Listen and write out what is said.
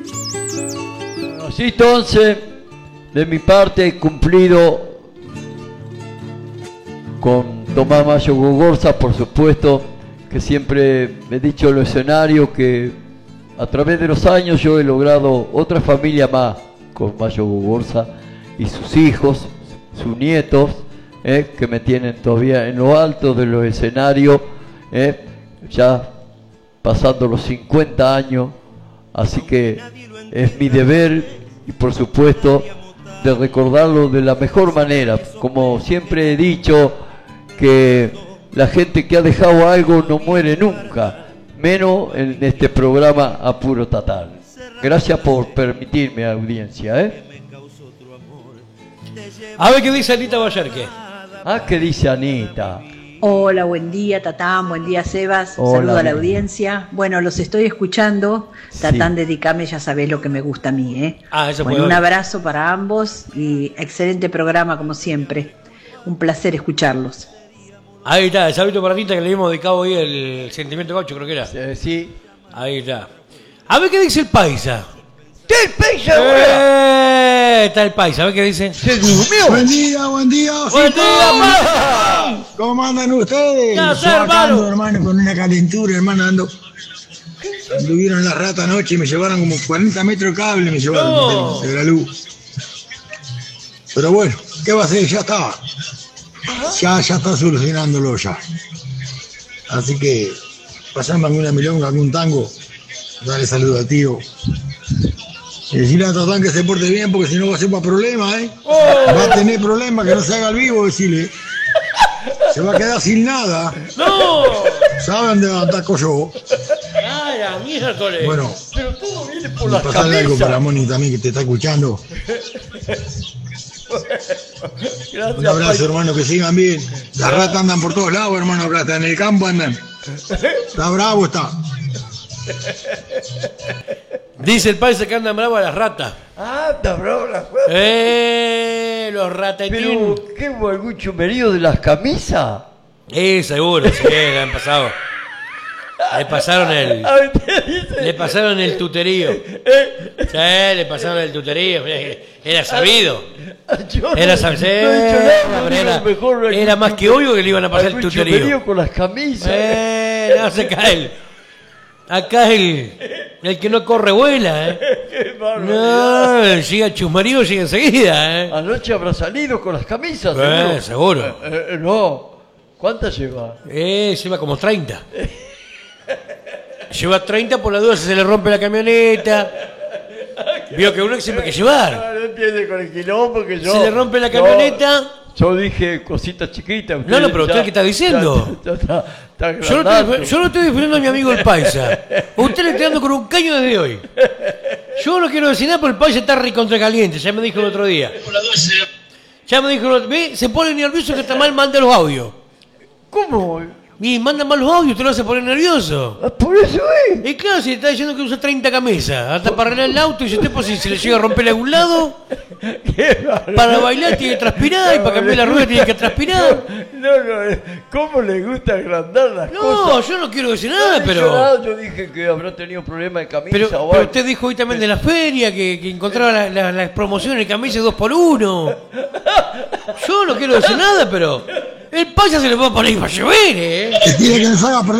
Así entonces, de mi parte he cumplido con Tomás Mayo Gogorza, por supuesto, que siempre he dicho en los escenarios que a través de los años yo he logrado otra familia más con Mayo Gogorza y sus hijos, sus nietos, que me tienen todavía en lo alto de los escenarios, ya pasando los 50 años, así que es mi deber y por supuesto de recordarlo de la mejor manera. Como siempre he dicho, que la gente que ha dejado algo no muere nunca, menos en este programa Apuro Total. Gracias por permitirme, audiencia. A ver qué dice Anita Ballerque. ¿Qué dice Anita? Hola, buen día Tatán, buen día Sebas, Hola, saludo a la bien. audiencia. Bueno, los estoy escuchando. Tatán, Sí. dedicame, ya sabés lo que me gusta a mí, ¿eh? Eso Bueno, puede un ver. abrazo para ambos y excelente programa como siempre. Un placer escucharlos. Ahí está, el saludito para Anita que le dimos dedicado hoy el sentimiento gaucho, creo que era. Sí. Ahí está. A ver qué dice el paisa. ¡El paisa! Está el paisa, a ver qué dice. ¡Se durmió! Buen día, buen día. ¡Buen día, paisa! ¿Cómo andan ustedes? ¿Qué haces, Yo acá ando, hermano? hermano, con una calentura, hermano, anduvieron las ratas anoche y me llevaron como 40 metros de cable, me llevaron No. de la luz. Pero bueno, ¿qué va a hacer? Ya está. Ya está solucionándolo ya. Así que, pasame alguna milonga, algún tango, dale saludo a tío. Y decirle a Tatán que se porte bien, porque si no va a ser para problemas, ¿eh? Va a tener problemas, que no se haga el vivo, decirle. Se va a quedar sin nada. ¡No! ¿Saben de dónde ataco yo? ¡Ay, la miércoles! Bueno, Pero todo viene por y las pasarle algo para camisas. Moni también, que te está escuchando. Gracias, Un abrazo, paisa. hermano, que sigan bien. Las ratas andan por todos lados, hermano, acá hasta en el campo andan. Está bravo, está. Dice el paisa que andan bravas las ratas. Anda, bro, la Los ratatín. Pero, ¿qué hubo algún chumerío de las camisas? Seguro, sí, le han pasado. Le pasaron el. A ver, ¿qué dice? Le pasaron el tuterío. Sí, le pasaron el tuterío. Era sabido. Yo Era no, sabido. no he dicho nada, Pero digo, mejor era más que obvio que le iban a pasar el algún tuterío. chumerío con las camisas. No, se cae acá el que no corre vuela, Qué barbaridad. No, llega chusmarío, llega enseguida, Anoche habrá salido con las camisas, seguro. No. ¿Cuántas lleva? Lleva como 30. Lleva 30 por la duda si se le rompe la camioneta. Vio que uno siempre hay que llevar. No entiende con el quilombo que yo. Se le rompe la camioneta. Yo dije cositas chiquitas. No, pero usted, ¿qué está diciendo? Está Yo no estoy defendiendo a mi amigo el paisa. Usted le está dando con un caño desde hoy. Yo no quiero decir nada porque el paisa está recontra caliente. Ya me dijo el otro día. Ya me dijo, ¿ve? Se pone nervioso que está mal, manda los audios. ¿Cómo? Y manda mal los audios, usted lo hace poner nervioso. Por eso es. Y claro, si le está diciendo que usa 30 camisas, hasta para arreglar el auto, y si usted pues, si se le llega a romper a algún lado, para bailar tiene que transpirar, y para cambiar la rueda tiene que transpirar. No, ¿cómo le gusta agrandar las No, cosas? yo no quiero decir No nada, he dicho pero... nada, yo dije que habrá tenido problemas de camisa Pero, o pero algo. usted dijo hoy también de la feria, que encontraba las promociones de camisas 2x1. Yo no quiero decir nada, pero... El paisa se le puede poner para llover, ¿eh? Que tiene que les haga